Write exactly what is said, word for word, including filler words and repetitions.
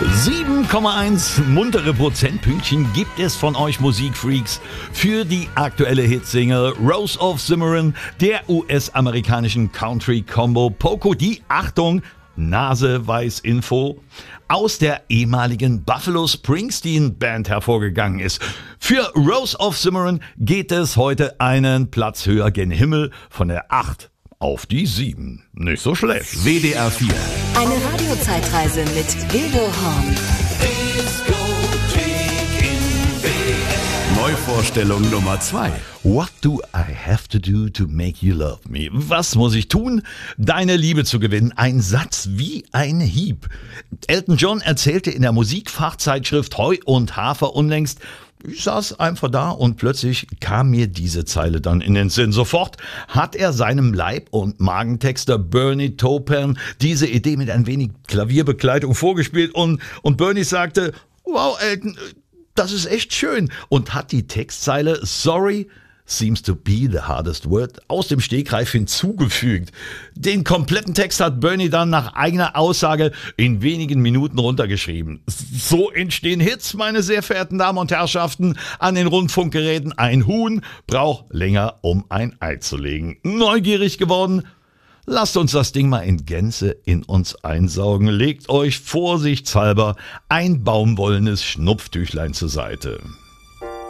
sieben Komma eins muntere Prozentpünktchen gibt es von euch Musikfreaks für die aktuelle Hitsingle Rose of Cimarron der U S-amerikanischen Country-Combo Poco, die, Achtung, Nase-Weiß-Info, aus der ehemaligen Buffalo Springsteen Band hervorgegangen ist. Für Rose of Cimarron geht es heute einen Platz höher gen Himmel, von der acht auf die sieben. Nicht so schlecht. W D R vier. Eine Radiozeitreise mit Ildo Horn. Neuvorstellung Nummer zwei. What do I have to do to make you love me? Was muss ich tun, deine Liebe zu gewinnen? Ein Satz wie ein Hieb. Elton John erzählte in der Musikfachzeitschrift Heu und Hafer unlängst: Ich saß einfach da und plötzlich kam mir diese Zeile dann in den Sinn. Sofort hat er seinem Leib- und Magentexter Bernie Taupin diese Idee mit ein wenig Klavierbegleitung vorgespielt und, und Bernie sagte: Wow, Elton, das ist echt schön, und hat die Textzeile Sorry seems to be the hardest word aus dem Stegreif hinzugefügt. Den kompletten Text hat Bernie dann nach eigener Aussage in wenigen Minuten runtergeschrieben. So entstehen Hits, meine sehr verehrten Damen und Herrschaften, an den Rundfunkgeräten. Ein Huhn braucht länger, um ein Ei zu legen. Neugierig geworden? Lasst uns das Ding mal in Gänze in uns einsaugen. Legt euch vorsichtshalber ein baumwollenes Schnupftüchlein zur Seite.